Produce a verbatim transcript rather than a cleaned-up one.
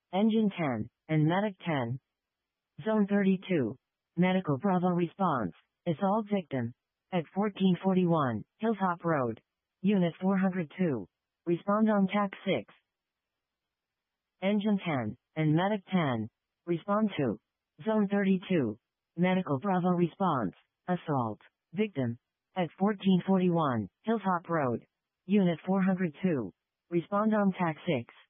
Engine ten, and Medic ten. Zone thirty-two. Medical Bravo response. Assault victim. At fourteen forty-one, Hilltop Road. Unit four hundred two. Respond on T A C six. Engine ten, and Medic ten. Respond to. Zone thirty-two. Medical Bravo response. Assault victim. At fourteen forty-one, Hilltop Road. Unit four hundred two. Respond on T A C six.